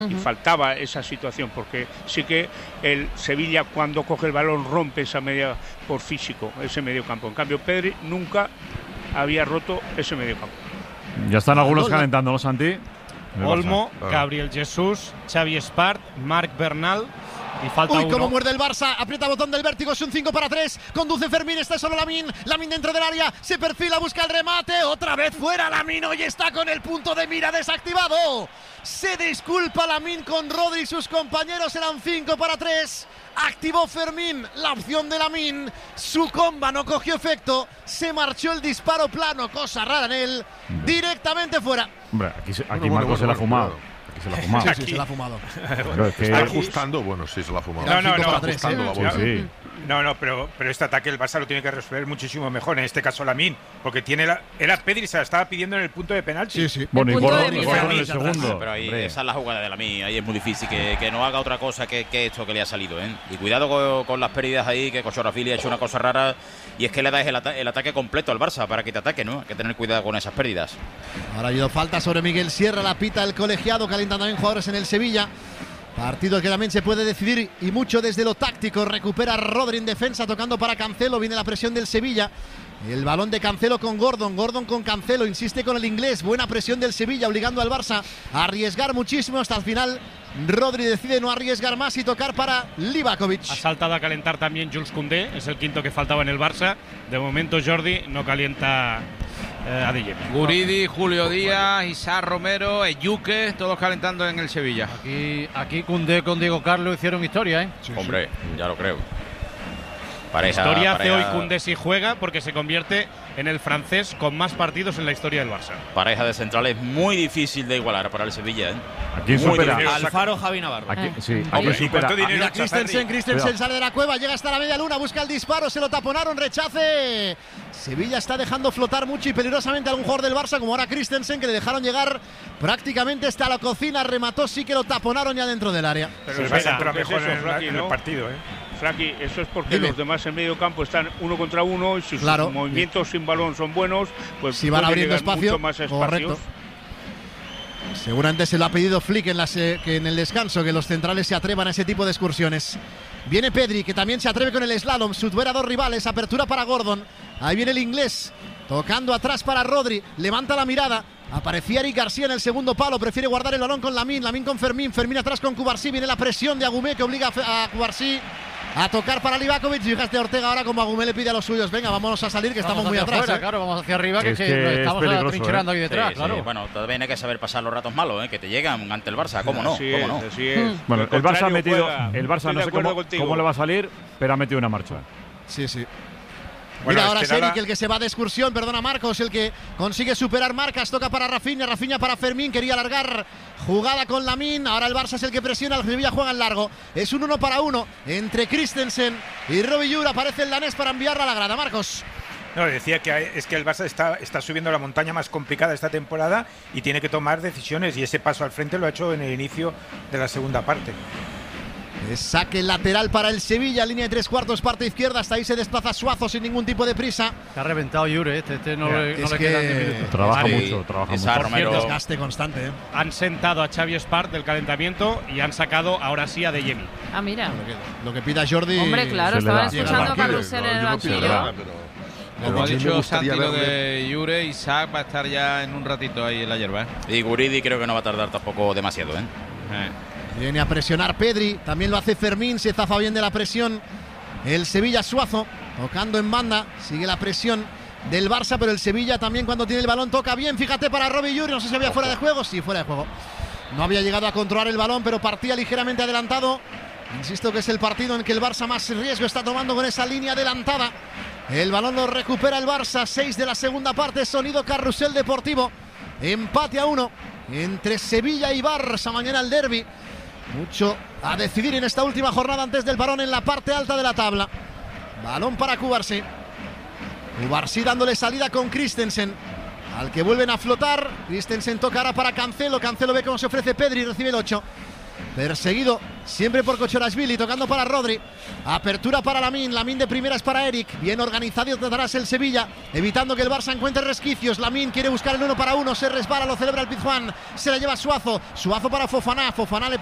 Y faltaba esa situación, porque sí que el Sevilla cuando coge el balón rompe esa media por físico, ese medio campo. En cambio, Pedri nunca había roto ese medio campo. Ya están algunos calentando, ¿no, Santi? Olmo, Gabriel Jesús, Xavi Espart, Marc Bernal. Y falta uno. Cómo muerde el Barça, aprieta botón del vértigo, es un 5-3, conduce Fermín, está solo Lamine dentro del área, se perfila, busca el remate, otra vez fuera Lamine, hoy está con el punto de mira desactivado. Se disculpa Lamine con Rodri y sus compañeros, eran 5-3. Activó Fermín la opción de Lamine, su comba no cogió efecto, se marchó el disparo plano, cosa rara en él, directamente fuera. Hombre, aquí Marcos se la ha fumado. Se la ha fumado. Sí, se la ha fumado. Está ajustando, bueno, sí, se la ha fumado. No, está ajustando la bola. Sí. No, pero este ataque el Barça lo tiene que resolver muchísimo mejor, en este caso Lamine, porque era Pedri, se la estaba pidiendo en el punto de penalti. Sí. Bueno, y Gordon en el segundo. Pero ahí, esa es la jugada de Lamine, ahí es muy difícil que no haga otra cosa que esto que le ha salido, ¿eh? Y cuidado con las pérdidas ahí, que Kochorafili ha hecho una cosa rara, y es que le das el ataque completo al Barça para que te ataque, ¿no? Hay que tener cuidado con esas pérdidas. Ahora ha habido falta sobre Miguel Sierra, la pita el colegiado, calientan también jugadores en el Sevilla. Partido que también se puede decidir y mucho desde lo táctico. Recupera Rodri en defensa, tocando para Cancelo. Viene la presión del Sevilla. El balón de Cancelo con Gordon. Gordon con Cancelo. Insiste con el inglés. Buena presión del Sevilla, obligando al Barça a arriesgar muchísimo hasta el final. Rodri decide no arriesgar más y tocar para Livakovic. Ha saltado a calentar también Jules Koundé. Es el quinto que faltaba en el Barça. De momento Jordi no calienta a DJ. Guridi, Julio Díaz, Isaac Romero, Eyuque, todos calentando en el Sevilla. Aquí Koundé con Diego Carlos hicieron historia, ¿eh? Sí, hombre, ya lo creo. Historia hace hoy Koundé si juega, porque se convierte en el francés con más partidos en la historia del Barça. Pareja de centrales muy difícil de igualar para el Sevilla, ¿eh? Aquí supera Alfaro, Javi Navarro. Aquí supera. Mira, Christensen sale de la cueva, llega hasta la media luna, busca el disparo, se lo taponaron, rechace. Sevilla está dejando flotar mucho y peligrosamente a algún jugador del Barça, como ahora Christensen, que le dejaron llegar prácticamente hasta la cocina, remató, sí que lo taponaron ya dentro del área. Pero el Barça entra mejor en el partido, ¿eh? Frankie, eso es porque los demás en medio campo están uno contra uno y sus movimientos sin balón son buenos, pues si van abriendo espacio, más correcto. Seguramente se lo ha pedido Flick que en el descanso, que los centrales se atrevan a ese tipo de excursiones. Viene Pedri, que también se atreve con el slalom, supera a dos rivales, apertura para Gordon. Ahí viene el inglés, tocando atrás para Rodri, levanta la mirada. Aparecía Eric García en el segundo palo, prefiere guardar el balón con Lamine con Fermín atrás con Cubarsí, viene la presión de Agumé que obliga a Cubarsí a tocar para Livakovic. Fíjate Ortega ahora como Agumé le pide a los suyos, venga, vámonos a salir que estamos muy atrás. Afuera, claro, vamos hacia arriba, que nos estamos atrincherando ahí detrás, claro. Sí, bueno, también hay que saber pasar los ratos malos, que te llegan ante el Barça, ¿cómo no? Así ¿Cómo es, no? Bueno, el Barça ha metido, el Barça no sé cómo le va a salir, pero ha metido una marcha. Sí. Bueno, mira, ahora es Eric el que se va de excursión, perdona Marcos, el que consigue superar marcas, toca para Rafinha para Fermín, quería alargar jugada con Lamine, ahora el Barça es el que presiona, el Sevilla juega en largo, es un 1-1 entre Christensen y Robbie Jura, aparece el danés para enviarla a la grada, Marcos. No, decía que es que el Barça está subiendo la montaña más complicada esta temporada y tiene que tomar decisiones, y ese paso al frente lo ha hecho en el inicio de la segunda parte. Saque lateral para el Sevilla, línea de 3/4, parte izquierda, hasta ahí se desplaza Suazo sin ningún tipo de prisa. Está reventado Jure, este no le quedan 10 minutos. Trabaja mucho. Por desgaste constante, ¿eh? Han sentado a Xavi Espart del calentamiento y han sacado ahora sí a De Jemi. Ah, mira. Lo que pida Jordi. Hombre, claro, estaban escuchando a Carrusel en el banquillo. Como ha dicho Santino de Jure, Isaac va a estar ya en un ratito ahí en la hierba. Y Guridi creo que no va a tardar tampoco demasiado, ¿eh? Viene a presionar Pedri, también lo hace Fermín, se zafa bien de la presión el Sevilla. Suazo, tocando en banda, sigue la presión del Barça, pero el Sevilla también cuando tiene el balón toca bien, fíjate para Robbie Jure, no sé si había fuera de juego, sí, fuera de juego. No había llegado a controlar el balón, pero partía ligeramente adelantado. Insisto que es el partido en que el Barça más riesgo está tomando con esa línea adelantada. El balón lo recupera el Barça, 6 de la segunda parte, sonido Carrusel Deportivo. Empate a 1 entre Sevilla y Barça, mañana el derbi. Mucho a decidir en esta última jornada antes del parón en la parte alta de la tabla. Balón para Cubarsí. Cubarsí dándole salida con Christensen, al que vuelven a flotar. Christensen tocará para Cancelo. Cancelo ve cómo se ofrece Pedri, recibe el 8. Perseguido siempre por Kochorashvili, tocando para Rodri. Apertura para Lamine de primeras para Eric. Bien organizado detrás el Sevilla, evitando que el Barça encuentre resquicios. Lamine quiere buscar el 1 para 1, se resbala, lo celebra el Pizjuán, se la lleva Suazo para Fofana le